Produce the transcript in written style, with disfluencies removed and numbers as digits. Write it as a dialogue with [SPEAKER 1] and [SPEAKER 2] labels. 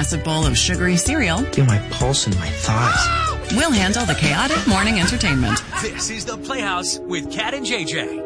[SPEAKER 1] massive bowl of sugary cereal.
[SPEAKER 2] Feel my pulse in my thighs.
[SPEAKER 1] We'll handle the chaotic morning entertainment.
[SPEAKER 3] This is the Playhouse with Kat and JJ.